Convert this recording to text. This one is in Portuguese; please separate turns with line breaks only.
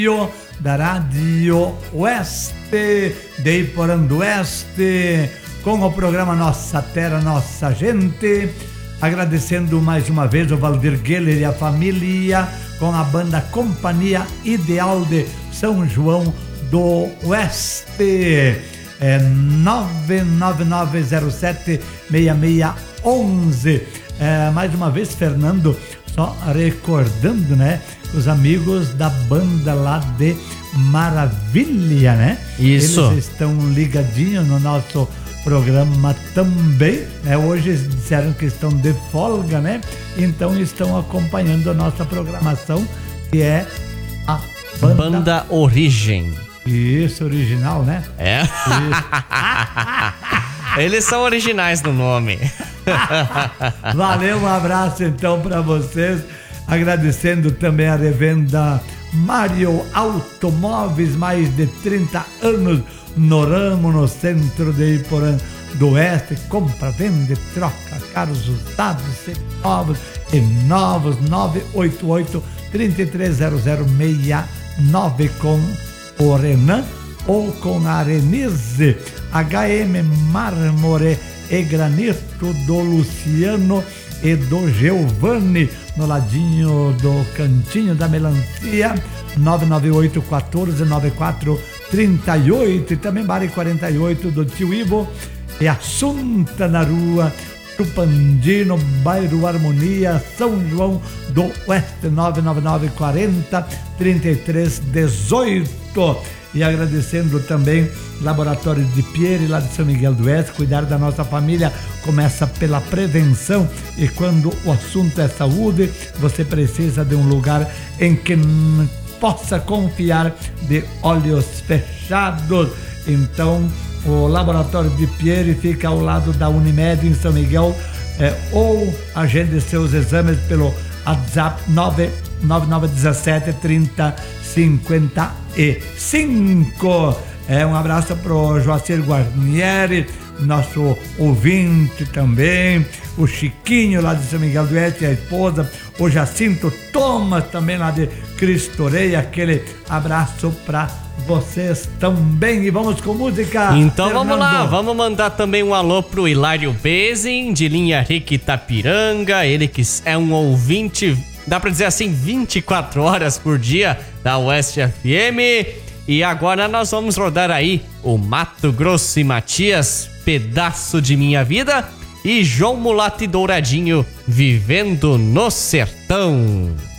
da Rádio Oeste, de Iporã do Oeste, com o programa Nossa Terra, Nossa Gente. Agradecendo mais uma vez o Valdir Geller e a família, com a banda Companhia Ideal de São João do Oeste. 999076611. Mais uma vez, Fernando, só recordando, né? Os amigos da banda lá de Maravilha, né?
Isso.
Eles estão ligadinhos no nosso programa também, né? Hoje eles disseram que estão de folga, né? Então estão acompanhando a nossa programação, que é a
Banda Origem.
Isso, original, né?
É? Eles são originais no nome.
Valeu, um abraço então para vocês. Agradecendo também a revenda Mário Automóveis, mais de 30 anos no ramo, no centro de Iporã do Oeste. Compra, vende, troca, carros usados, novos e novos. 988-330069 com o Renan ou com a Renise. HM Mármore e Granito do Luciano e do Giovanni, no ladinho do Cantinho da Melancia. 998-149438 e também Bari 48 do Tio Ivo e Assunta na Rua Tupandino, bairro Harmonia, São João do Oeste. 999-40-3318. E agradecendo também Laboratório de Pierre, lá de São Miguel do Oeste. Cuidar da nossa família começa pela prevenção, e quando o assunto é saúde, você precisa de um lugar em que possa confiar, de olhos fechados. Então, o Laboratório de Pierre fica ao lado da Unimed em São Miguel, ou agende seus exames pelo WhatsApp 999173055. Um abraço pro Joacir Guarnieri, nosso ouvinte também, o Chiquinho lá de São Miguel do Oeste, a esposa, o Jacinto Thomas também lá de Cristo Rei. Aquele abraço pra vocês também. E vamos com música.
Então,
Fernando.
vamos lá, vamos mandar também um alô pro Hilário Bezin, de Linha Rica Itapiranga, ele que é um ouvinte, dá pra dizer assim, 24 horas por dia da Oeste FM. E agora nós vamos rodar aí o Mato Grosso e Matias, Pedaço de Minha Vida, e João Mulato e Douradinho, Vivendo no Sertão.